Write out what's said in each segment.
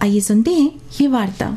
आइए सुनते हैं ये वार्ता।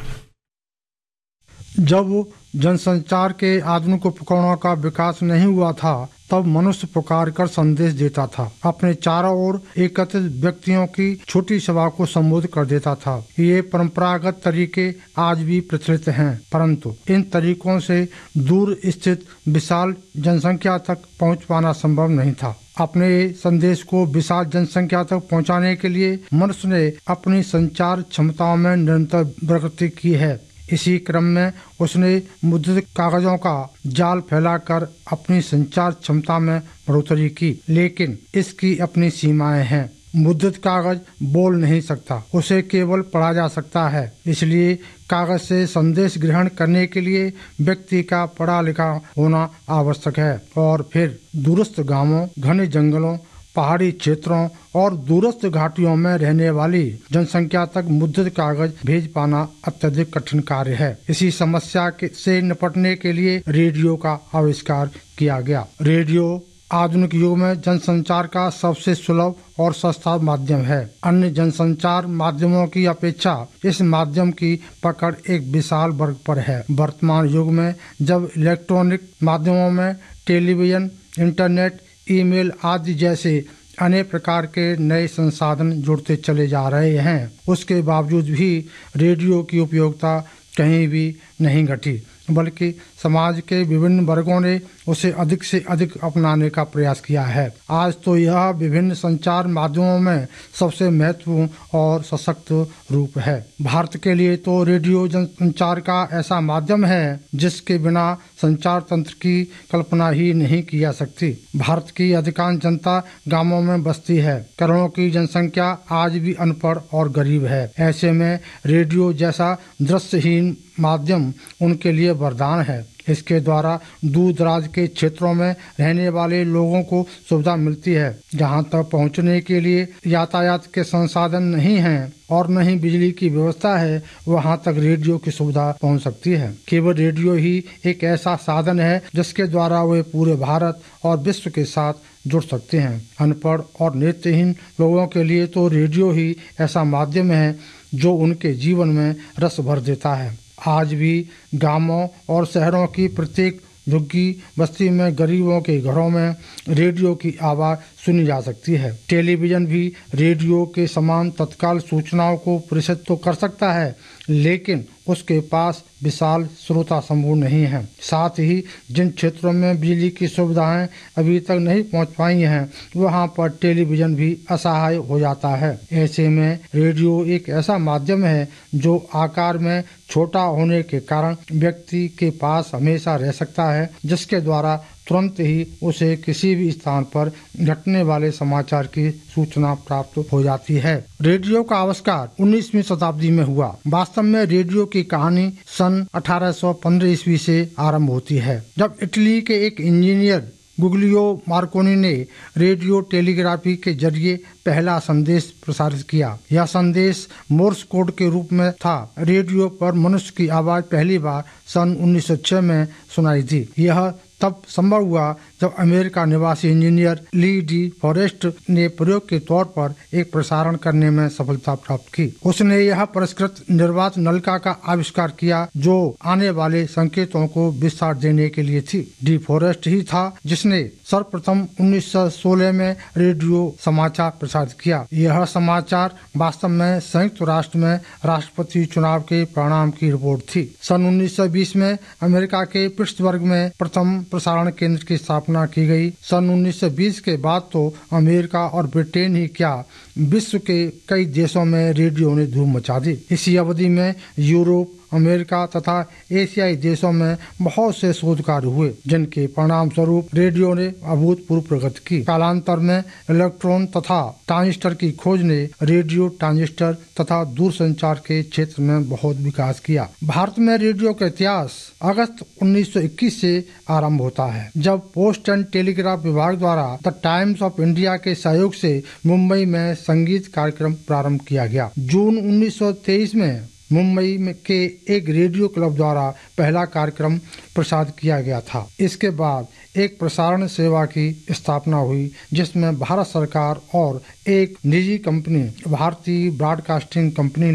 जब जनसंचार के आधुनिक उपकरणों का विकास नहीं हुआ था तब मनुष्य पुकार कर संदेश देता था, अपने चारों ओर एकत्रित व्यक्तियों की छोटी सभा को संबोधित कर देता था। ये परंपरागत तरीके आज भी प्रचलित हैं, परंतु इन तरीकों से दूर स्थित विशाल जनसंख्या तक पहुंच पाना संभव नहीं था। अपने संदेश को विशाल जनसंख्या तक पहुंचाने के लिए मनुष्य ने अपनी संचार क्षमताओं में निरंतर प्रगति की है। इसी क्रम में उसने मुद्रित कागजों का जाल फैलाकर अपनी संचार क्षमता में बढ़ोतरी की, लेकिन इसकी अपनी सीमाएं हैं। मुद्रित कागज बोल नहीं सकता, उसे केवल पढ़ा जा सकता है। इसलिए कागज से संदेश ग्रहण करने के लिए व्यक्ति का पढ़ा लिखा होना आवश्यक है। और फिर दूरस्थ गांवों, घने जंगलों, पहाड़ी क्षेत्रों और दूरस्थ घाटियों में रहने वाली जनसंख्या तक मुद्रित कागज भेज पाना अत्यधिक कठिन कार्य है। इसी समस्या से निपटने के लिए रेडियो का आविष्कार किया गया। रेडियो आधुनिक युग में जनसंचार का सबसे सुलभ और सस्ता माध्यम है। अन्य जनसंचार माध्यमों की अपेक्षा इस माध्यम की पकड़ एक विशाल वर्ग पर है। वर्तमान युग में जब इलेक्ट्रॉनिक माध्यमों में टेलीविजन, इंटरनेट, ईमेल आदि जैसे अनेक प्रकार के नए संसाधन जुड़ते चले जा रहे हैं, उसके बावजूद भी रेडियो की उपयोगिता कहीं भी नहीं घटी, बल्कि समाज के विभिन्न वर्गों ने उसे अधिक से अधिक अपनाने का प्रयास किया है। आज तो यह विभिन्न संचार माध्यमों में सबसे महत्वपूर्ण और सशक्त रूप है। भारत के लिए तो रेडियो जनसंचार का ऐसा माध्यम है जिसके बिना संचार तंत्र की कल्पना ही नहीं की जा सकती। भारत की अधिकांश जनता गांवों में बसती है। करोड़ों की जनसंख्या आज भी अनपढ़ और गरीब है। ऐसे में रेडियो जैसा दृश्यहीन माध्यम उनके लिए वरदान है। इसके द्वारा दूर दराज के क्षेत्रों में रहने वाले लोगों को सुविधा मिलती है। जहां तक पहुंचने के लिए यातायात के संसाधन नहीं हैं और न ही बिजली की व्यवस्था है, वहां तक रेडियो की सुविधा पहुंच सकती है। केवल रेडियो ही एक ऐसा साधन है जिसके द्वारा वे पूरे भारत और विश्व के साथ जुड़ सकते हैं। अनपढ़ और नेत्रहीन लोगों के लिए तो रेडियो ही ऐसा माध्यम है जो उनके जीवन में रस भर देता है। आज भी गांवों और शहरों की प्रत्येक झुग्गी बस्ती में गरीबों के घरों में रेडियो की आवाज सुनी जा सकती है। टेलीविजन भी रेडियो के समान तत्काल सूचनाओं को प्रेषित तो कर सकता है, लेकिन उसके पास विशाल श्रोता समूह नहीं है। साथ ही जिन क्षेत्रों में बिजली की सुविधाएं अभी तक नहीं पहुंच पाई हैं, वहां पर टेलीविजन भी असहाय हो जाता है। ऐसे में रेडियो एक ऐसा माध्यम है जो आकार में छोटा होने के कारण व्यक्ति के पास हमेशा रह सकता है, जिसके द्वारा तुरंत ही उसे किसी भी स्थान पर घटने वाले समाचार की सूचना प्राप्त हो जाती है। रेडियो का आविष्कार 19वीं शताब्दी में हुआ। वास्तव में रेडियो की कहानी सन 1815 ईस्वी से आरंभ होती है, जब इटली के एक इंजीनियर गुग्लियो मार्कोनी ने रेडियो टेलीग्राफी के जरिए पहला संदेश प्रसारित किया। यह संदेश मोर्स कोड के रूप में था। रेडियो पर मनुष्य की आवाज पहली बार सन 1906 में सुनाई दी। यह तब संभव हुआ जब अमेरिका निवासी इंजीनियर ली डी फॉरेस्ट ने प्रयोग के तौर पर एक प्रसारण करने में सफलता प्राप्त की। उसने यह परिष्कृत निर्वात नलिका का आविष्कार किया जो आने वाले संकेतों को विस्तार देने के लिए थी। डी फॉरेस्ट ही था जिसने सर्वप्रथम 1916 में रेडियो समाचार प्रसारित किया। यह समाचार वास्तव में संयुक्त राष्ट्र में राष्ट्रपति चुनाव के परिणाम की रिपोर्ट थी। सन 1920 में अमेरिका के पिट्सबर्ग में प्रथम प्रसारण केंद्र की स्थापना की गई। सन 1920 के बाद तो अमेरिका और ब्रिटेन ही क्या, विश्व के कई देशों में रेडियो ने धूम मचा दी। इसी अवधि में यूरोप, अमेरिका तथा एशियाई देशों में बहुत से शोध कार्य हुए, जिनके परिणाम स्वरूप रेडियो ने अभूतपूर्व प्रगति की। कालांतर में इलेक्ट्रॉन तथा ट्रांजिस्टर की खोज ने रेडियो, ट्रांजिस्टर तथा दूरसंचार के क्षेत्र में बहुत विकास किया। भारत में रेडियो का इतिहास अगस्त 1921 से आरंभ होता है, जब पोस्ट एंड टेलीग्राफ विभाग द्वारा द टाइम्स ऑफ इंडिया के सहयोग से मुंबई में संगीत कार्यक्रम प्रारंभ किया गया। जून 1923 में मुंबई में के एक रेडियो क्लब द्वारा पहला कार्यक्रम प्रसारित किया गया था। इसके बाद एक प्रसारण सेवा की स्थापना हुई, जिसमें भारत सरकार और एक निजी कंपनी भारतीय ब्रॉडकास्टिंग कंपनी